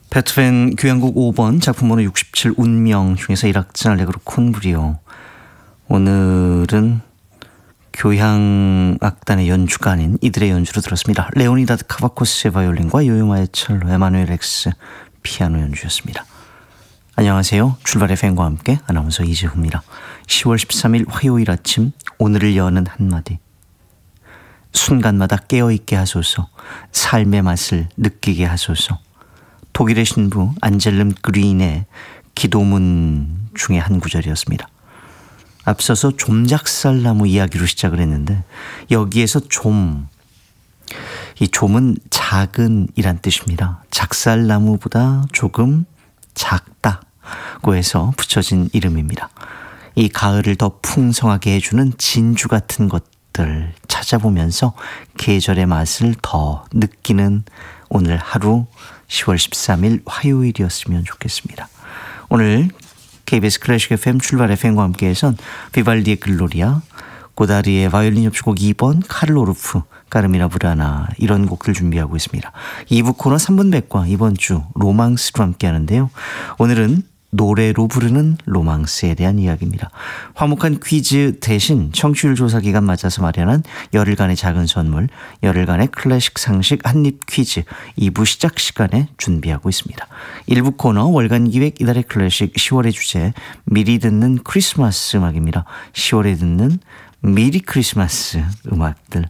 베토벤 교향곡 5번 작품번호 67 운명 중에서 1악장 알레그로 콘브리오. 오늘은 교향악단의 연주가 아닌 이들의 연주로 들었습니다. 레오니다드 카바코스의 바이올린과 요요마의 첼로, 에마누엘 엑스 피아노 연주였습니다. 안녕하세요. 출발의 팬과 함께 아나운서 이재훈입니다. 10월 13일 화요일 아침, 오늘을 여는 한마디. 순간마다 깨어있게 하소서, 삶의 맛을 느끼게 하소서. 독일의 신부 안젤름 그린의 기도문 중에 한 구절이었습니다. 앞서서 좀작살나무 이야기로 시작을 했는데 여기에서 이 좀은 작은이란 뜻입니다. 작살나무보다 조금 작다고 해서 붙여진 이름입니다. 이 가을을 더 풍성하게 해주는 진주 같은 것들 찾아보면서 계절의 맛을 더 느끼는 오늘 하루 10월 13일 화요일이었으면 좋겠습니다. 오늘 KBS 클래식 FM 출발 FM과 함께해선 비발디의 글로리아, 고다리의 바이올린 협주곡 2번, 카를 오르프, 까르미나 부라나 이런 곡들 준비하고 있습니다. 2부 코너 3분 백과 이번 주 로망스로 함께하는데요. 오늘은 노래로 부르는 로망스에 대한 이야기입니다. 화목한 퀴즈 대신 청취율 조사 기간 맞아서 마련한 열흘간의 작은 선물, 열흘간의 클래식 상식 한입 퀴즈 2부 시작 시간에 준비하고 있습니다. 1부 코너 월간 기획 이달의 클래식 10월의 주제 미리 듣는 크리스마스 음악입니다. 10월에 듣는 미리 크리스마스 음악들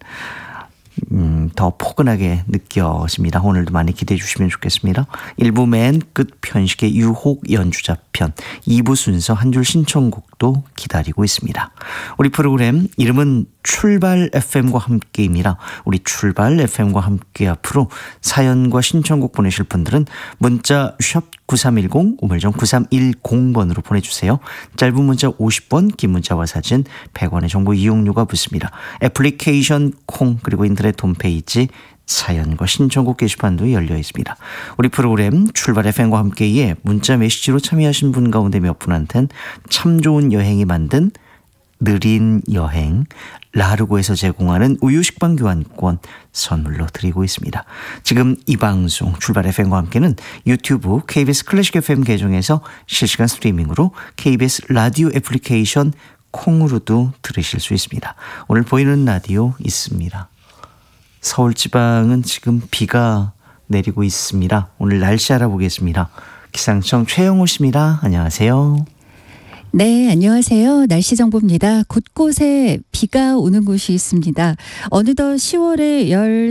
더 포근하게 느껴집니다. 오늘도 많이 기대해 주시면 좋겠습니다. 1부 맨 끝 편식의 유혹 연주자편, 2부 순서 한 줄 신청곡도 기다리고 있습니다. 우리 프로그램 이름은 출발 FM과 함께입니다. 우리 출발 FM과 함께 앞으로 사연과 신청곡 보내실 분들은 문자 샵 9310, 우물정 9310번으로 보내주세요. 짧은 문자 50원, 긴 문자와 사진 100원의 정보 이용료가 붙습니다. 애플리케이션 콩 그리고 인터넷 홈페이지 사연과 신청곡 게시판도 열려 있습니다. 우리 프로그램 출발 FM과 함께에 문자 메시지로 참여하신 분 가운데 몇 분한테는 참 좋은 여행이 만든 느린 여행 라르고에서 제공하는 우유 식빵 교환권 선물로 드리고 있습니다. 지금 이 방송 출발 FM과 함께는 유튜브 KBS 클래식 FM 계정에서 실시간 스트리밍으로 KBS 라디오 애플리케이션 콩으로도 들으실 수 있습니다. 오늘 보이는 라디오 있습니다. 서울 지방은 지금 비가 내리고 있습니다. 오늘 날씨 알아보겠습니다. 기상청 최영호 씨입니다. 안녕하세요. 네, 안녕하세요. 날씨 정보입니다. 곳곳에 비가 오는 곳이 있습니다. 어느덧 10월의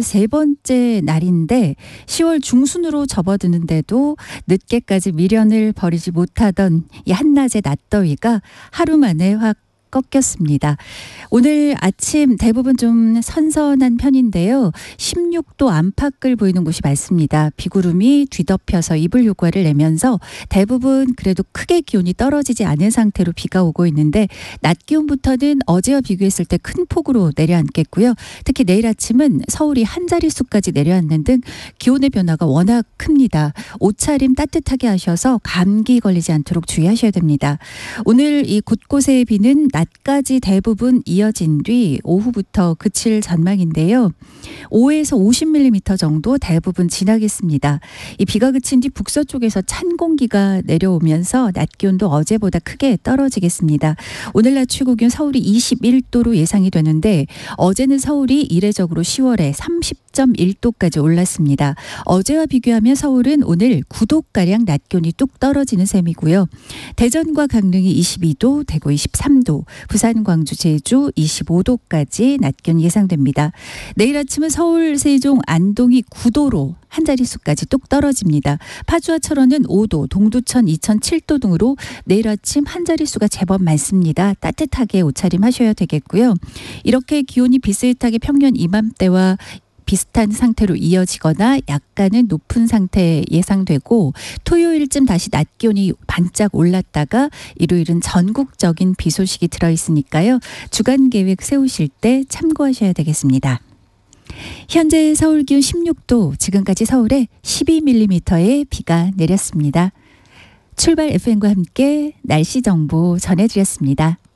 13번째 날인데 10월 중순으로 접어드는데도 늦게까지 미련을 버리지 못하던 이 한낮의 낮더위가 하루 만에 확 꺾였습니다. 오늘 아침 대부분 좀 선선한 편인데요. 16도 안팎을 보이는 곳이 많습니다. 비구름이 뒤덮여서 이불 효과를 내면서 대부분 그래도 크게 기온이 떨어지지 않은 상태로 비가 오고 있는데 낮 기온부터는 어제와 비교했을 때 큰 폭으로 내려앉겠고요. 특히 내일 아침은 서울이 한 자릿수까지 내려앉는 등 기온의 변화가 워낙 큽니다. 옷차림 따뜻하게 하셔서 감기 걸리지 않도록 주의하셔야 됩니다. 오늘 이 곳곳의 비는 낮까지 대부분 이어진 뒤 오후부터 그칠 전망인데요. 5에서 50mm 정도 대부분 지나겠습니다. 이 비가 그친 뒤 북서쪽에서 찬 공기가 내려오면서 낮 기온도 어제보다 크게 떨어지겠습니다. 오늘 낮 최고 기온 서울이 21도로 예상이 되는데 어제는 서울이 이례적으로 10월에 30.1도까지 올랐습니다. 어제와 비교하면 서울은 오늘 9도가량 낮 기온이 뚝 떨어지는 셈이고요. 대전과 강릉이 22도, 대구 23도, 부산, 광주, 제주 25도까지 낮 기온 예상됩니다. 내일 아침은 서울, 세종, 안동이 9도로 한 자릿수까지 뚝 떨어집니다. 파주와 철원은 5도, 동두천, 이천 7도 등으로 내일 아침 한 자릿수가 제법 많습니다. 따뜻하게 옷차림 하셔야 되겠고요. 이렇게 기온이 비슷하게 평년 이맘때와 비슷한 상태로 이어지거나 약간은 높은 상태 예상되고 토요일쯤 다시 낮 기온이 반짝 올랐다가 일요일은 전국적인 비 소식이 들어있으니까요. 주간 계획 세우실 때 참고하셔야 되겠습니다. 현재 서울 기온 16도, 지금까지 서울에 12mm의 비가 내렸습니다. 출발 FM과 함께 날씨 정보 전해드렸습니다.